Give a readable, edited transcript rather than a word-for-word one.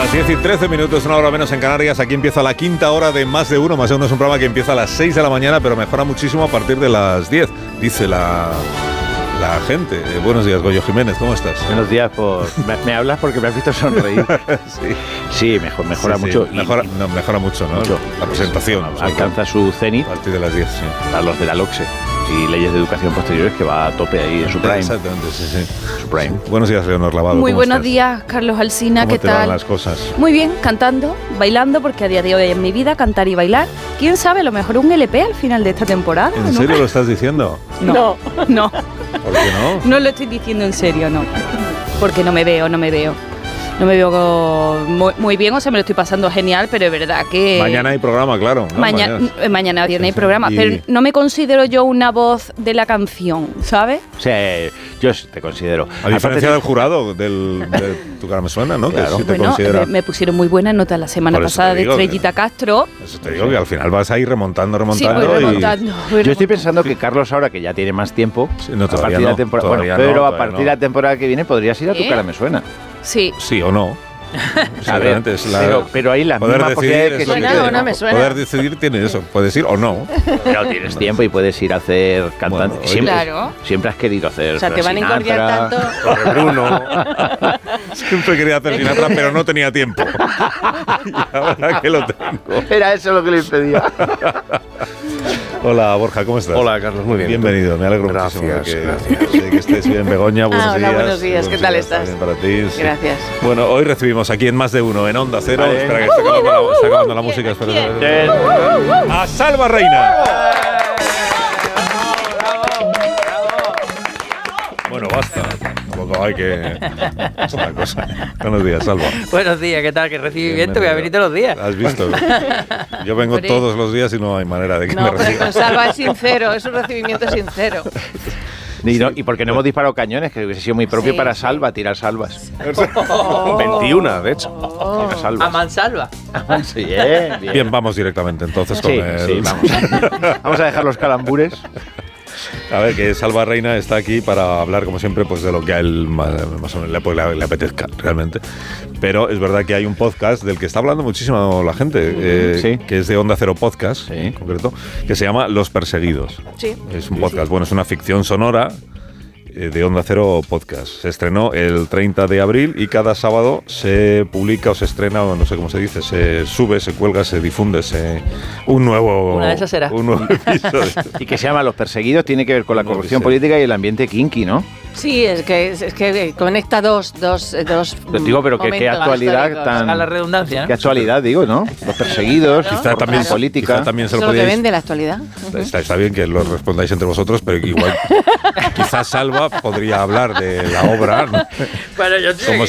Las 10 y 13 minutos, una hora menos en Canarias. Aquí empieza la quinta hora de Más de Uno. Más de Uno es un programa que empieza a las 6 de la mañana, pero mejora muchísimo a partir de las 10, dice la gente. Buenos días, Goyo Jiménez, ¿cómo estás? Buenos días, me hablas porque me has visto sonreír. Sí, mejora mucho. Mejora mucho, ¿no? Mucho. La presentación. Alcanza su cenit. A partir de las 10, sí. Para los de la LOCSE y leyes de educación posteriores, que va a tope ahí en su prime. Exactamente, sí. Su prime. Buenos días, Leonor Lavado. Muy buenos días, Carlos Alsina, ¿qué tal? ¿Cómo te van las cosas? Muy bien, cantando, bailando, porque a día de hoy en mi vida cantar y bailar. ¿Quién sabe? A lo mejor un LP al final de esta temporada. ¿En serio lo estás diciendo? No. ¿Por qué no? No lo estoy diciendo en serio, no. Porque no me veo. No me veo muy bien, o sea, me lo estoy pasando genial, pero es verdad que... Mañana hay programa, claro, ¿no? Mañana hay programa, pero no me considero yo una voz de la canción, ¿sabes? O sea, yo te considero... A diferencia del jurado, de Tu cara me suena, ¿no? Claro. Que sí te Bueno, considera... me pusieron muy buena nota la semana pasada de Estrellita Castro. Eso te digo, que al final vas a ir remontando. Sí, voy remontando. Yo estoy pensando que Carlos, ahora que ya tiene más tiempo, sí, no, a partir de la temporada... Bueno, pero a partir de la temporada que viene podrías ir a Tu cara me suena. Sí. Sí o no. A ver, pero hay las mismas posibilidades que suena o no me suena. Poder decidir tiene eso, puedes ir o no. Pero tienes tiempo y puedes ir a hacer cantante. Bueno, claro. Siempre has querido hacer. O sea, te van a incordiar tanto. Bruno. Siempre quería hacer Sinatra, pero no tenía tiempo. Y ahora que lo tengo. Era eso lo que le impedía. Hola, Borja, ¿cómo estás? Hola, Carlos, muy bien. Bienvenido, me alegro muchísimo de que estés bien. Begoña, buenos días. Buenos días, ¿qué tal estás? Bien para ti. Sí. Gracias. Bueno, hoy recibimos aquí en Más de Uno, en Onda Cero. Vale. Espera, que está acabando la música. Espera. A Salva Reina. Bueno, basta. Tampoco hay que... Es una cosa. Buenos días, Salva. Buenos días, ¿qué tal? ¿Qué recibimiento? Voy a venir todos los días. ¿Has visto? Yo vengo todos los días y no hay manera de que me No, pero reciban. con Salva es sincero, es un recibimiento sincero. Y porque no hemos disparado cañones, que hubiese sido muy propio para Salva, tirar salvas. 21, de hecho. Tirar salvas. A mansalva. Sí, bien. Bien, vamos directamente entonces con el... Sí, vamos. Vamos a dejar los calambures. A ver, que Salva Reina está aquí para hablar, como siempre, pues de lo que a él más o menos le apetezca, realmente. Pero es verdad que hay un podcast del que está hablando muchísimo la gente, que es de Onda Cero Podcast, en concreto, que se llama Los Perseguidos. Sí. Es un podcast, bueno, es una ficción sonora de Onda Cero Podcast. Se estrenó el 30 de abril y cada sábado se publica o se estrena, o no sé cómo se dice, se sube, se cuelga, se difunde un nuevo... Una de esas será. Un nuevo episodio. Y que se llama Los Perseguidos, tiene que ver con la corrupción política y el ambiente kinky, ¿no? Sí, es que conecta dos Digo, pero que qué actualidad tan... A la redundancia, ¿no? Qué actualidad, digo, ¿no? Los Perseguidos, Quizá también, política. Quizá también se Eso lo es lo que podíais... vende la actualidad. Está bien que lo respondáis entre vosotros, pero igual quizás Salva podría hablar de la obra, ¿no? Bueno, yo Como